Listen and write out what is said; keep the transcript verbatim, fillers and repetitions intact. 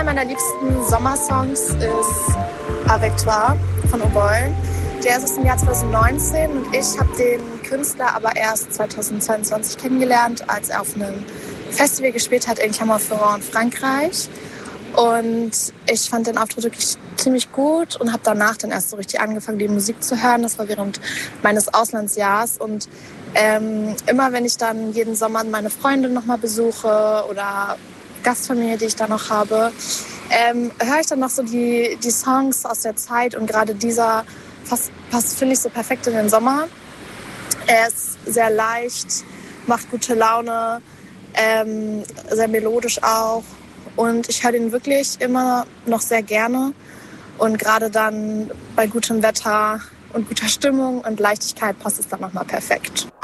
meiner liebsten Sommersongs ist Avec Toi von Oboy. Der ist aus dem Jahr zwanzig neunzehn und ich habe den Künstler aber erst zwanzig zweiundzwanzig kennengelernt, als er auf einem Festival gespielt hat in Clermont-Ferrand in Frankreich. Und ich fand den Auftritt wirklich ziemlich gut und habe danach dann erst so richtig angefangen, die Musik zu hören. Das war während meines Auslandsjahres. Und ähm, immer wenn ich dann jeden Sommer meine Freundin noch mal besuche oder Gastfamilie, die ich da noch habe, ähm, höre ich dann noch so die, die Songs aus der Zeit. Und gerade dieser passt, passt finde ich, so perfekt in den Sommer. Er ist sehr leicht, macht gute Laune, ähm, sehr melodisch auch. Und ich höre den wirklich immer noch sehr gerne. Und gerade dann bei gutem Wetter und guter Stimmung und Leichtigkeit passt es dann nochmal perfekt.